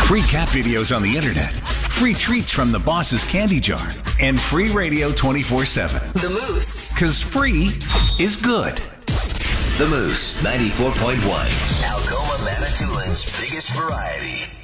Free cat videos on the internet, free treats from the boss's candy jar, and free radio 24/7. The Moose. Because free is good. The Moose, 94.1. Algoma, Manitoulин's biggest variety.